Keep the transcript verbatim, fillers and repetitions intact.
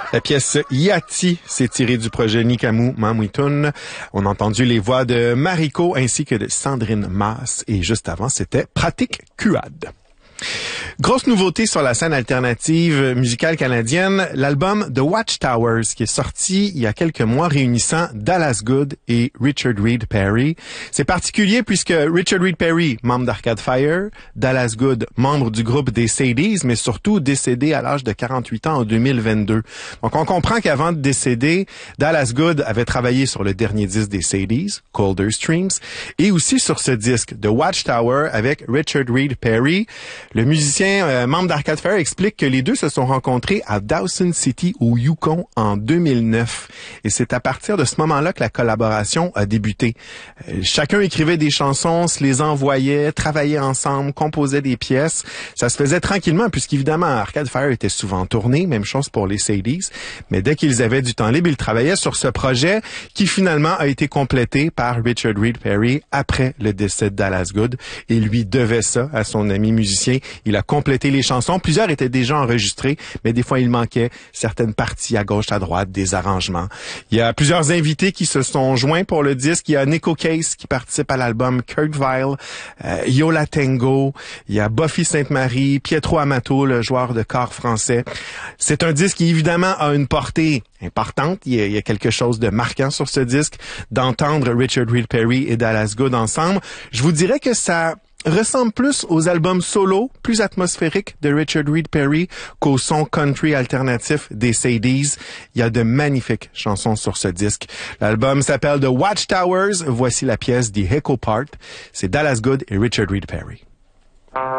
La pièce Yati s'est tirée du projet Nikamu Mamuitun. On a entendu les voix de Mariko ainsi que de Sandrine Maas. Et juste avant, c'était Pratique Kuad. Grosse nouveauté sur la scène alternative musicale canadienne, l'album The Watchtowers qui est sorti il y a quelques mois réunissant Dallas Good et Richard Reed Parry. C'est particulier puisque Richard Reed Parry, membre d'Arcade Fire, Dallas Good, membre du groupe des Sadies, mais surtout décédé à l'âge de quarante-huit ans en deux mille vingt-deux. Donc on comprend qu'avant de décéder, Dallas Good avait travaillé sur le dernier disque des Sadies, Colder Streams, et aussi sur ce disque, The Watchtower, avec Richard Reed Parry. Le musicien euh, membre d'Arcade Fire explique que les deux se sont rencontrés à Dawson City au Yukon en deux mille neuf. Et c'est à partir de ce moment-là que la collaboration a débuté. Euh, chacun écrivait des chansons, se les envoyait, travaillait ensemble, composait des pièces. Ça se faisait tranquillement puisqu'évidemment Arcade Fire était souvent tourné, même chose pour les Sadies. Mais dès qu'ils avaient du temps libre, ils travaillaient sur ce projet qui finalement a été complété par Richard Reed Parry après le décès de Dallas Good. Et lui devait ça à son ami musicien. Il a complété les chansons. Plusieurs étaient déjà enregistrées, mais des fois, il manquait certaines parties à gauche, à droite, des arrangements. Il y a plusieurs invités qui se sont joints pour le disque. Il y a Nico Case qui participe à l'album, Kurt Vile, euh, Yola Tango, il y a Buffy Sainte-Marie, Pietro Amato, le joueur de corps français. C'est un disque qui, évidemment, a une portée importante. Il y, a, il y a quelque chose de marquant sur ce disque, d'entendre Richard Reed Parry et Dallas Good ensemble. Je vous dirais que ça ressemble plus aux albums solo, plus atmosphériques de Richard Reed Parry qu'au son country alternatif des Sadies. Il y a de magnifiques chansons sur ce disque. L'album s'appelle The Watchtowers. Voici la pièce The Echo Part. C'est Dallas Good et Richard Reed Parry.